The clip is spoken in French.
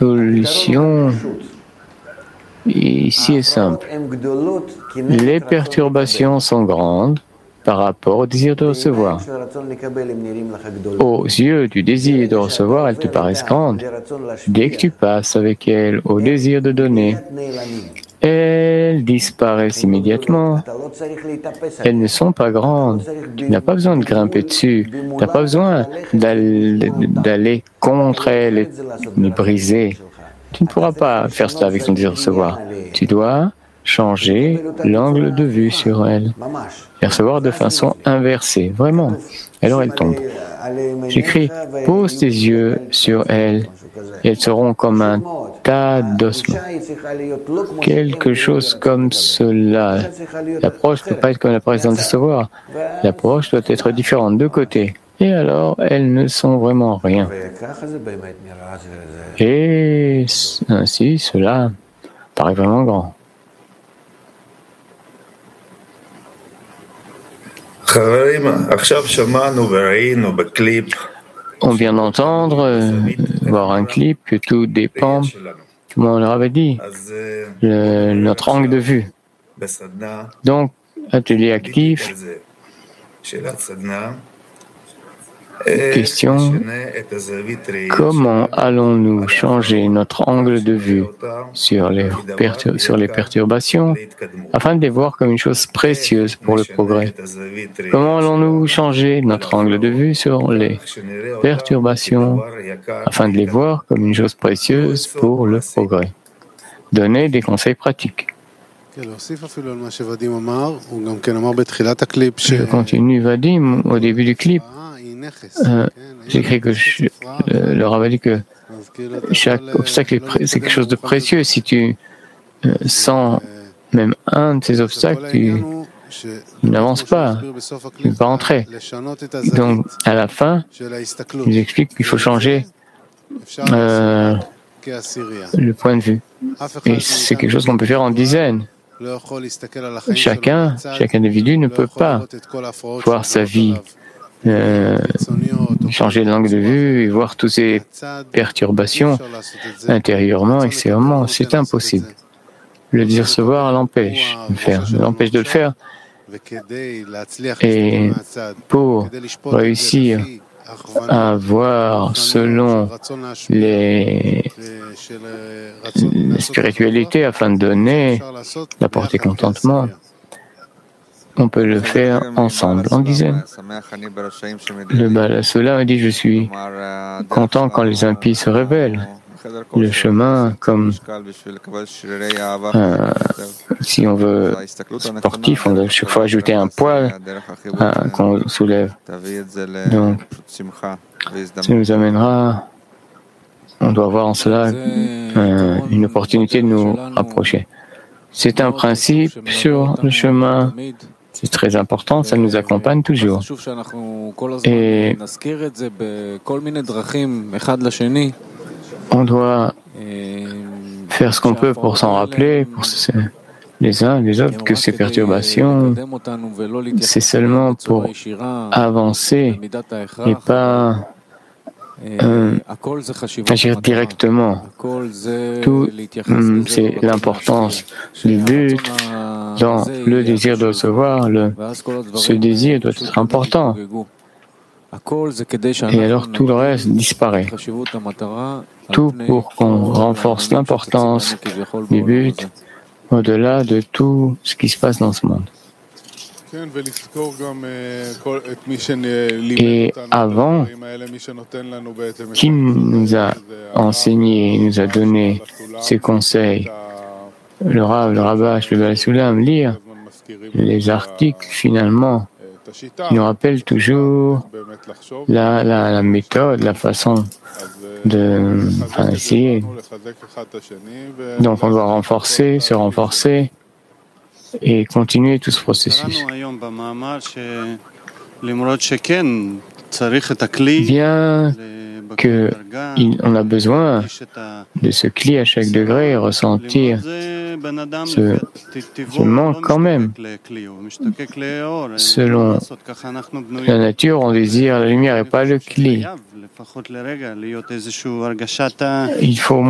solution ici est simple. Les perturbations sont grandes par rapport au désir de recevoir. Aux yeux du désir de recevoir, elles te paraissent grandes. Dès que tu passes avec elles au désir de donner, elles disparaissent immédiatement. Elles ne sont pas grandes. Tu n'as pas besoin de grimper dessus. Tu n'as pas besoin d'aller contre elles et les briser. Tu ne pourras pas faire cela avec ton désir de recevoir. Tu dois changer l'angle de vue sur elles et recevoir de façon inversée, vraiment. Alors elles tombent. J'écris, pose tes yeux sur elles et elles seront comme un tas d'ossements. Quelque chose comme cela. L'approche ne peut pas être comme la présence de recevoir. L'approche doit être différente de côté. Et alors, elles ne sont vraiment rien. Et ainsi, cela paraît vraiment grand. On vient d'entendre, voir un clip, que tout dépend, comme on leur avait dit, notre angle de vue. Donc, atelier actif. Question, comment allons-nous changer notre angle de vue sur les perturbations afin de les voir comme une chose précieuse pour le progrès? Comment allons-nous changer notre angle de vue sur les perturbations afin de les voir comme une chose précieuse pour le progrès? Donnez des conseils pratiques. Je continue, Vadim, au début du clip. J'écris que le Rav a dit que chaque obstacle c'est quelque chose de précieux. Si tu sens même un de ces obstacles, tu n'avances pas, tu ne peux pas entrer. Donc, à la fin, ils expliquent qu'il faut changer le point de vue. Et c'est quelque chose qu'on peut faire en dizaines. Chaque individu ne peut pas voir sa vie, changer de langue de vue et voir toutes ces perturbations intérieurement, extérieurement. C'est impossible. Le désir de recevoir l'empêche de le faire. Et pour réussir à voir selon les spiritualités afin de donner, d'apporter contentement, on peut le faire ensemble, en dizaines. Le Balasula a dit, je suis content quand les impies se révèlent. Le chemin, comme si on veut sportif, on doit chaque fois ajouter un poids qu'on soulève. Donc, ça nous amènera, on doit avoir en cela une opportunité de nous rapprocher. C'est un principe sur le chemin. C'est très important, ça nous accompagne toujours. Et on doit faire ce qu'on peut pour s'en rappeler, pour les uns les autres, que ces perturbations, c'est seulement pour avancer et pas agir directement. Tout, c'est l'importance du but dans le désir de recevoir. Ce désir doit être important. Et alors tout le reste disparaît. Tout pour qu'on renforce l'importance du but au-delà de tout ce qui se passe dans ce monde. Et avant, qui nous a enseigné, nous a donné ces conseils, le Rav, le Rabash, le Balasoulam, lire les articles finalement, qui nous rappellent toujours la méthode, la façon de essayer. Donc on doit se renforcer et continuer tout ce processus. Bien qu'on a besoin de ce cli à chaque degré et ressentir ce manque quand même. Selon la nature, on désire la lumière et pas le cli. Il faut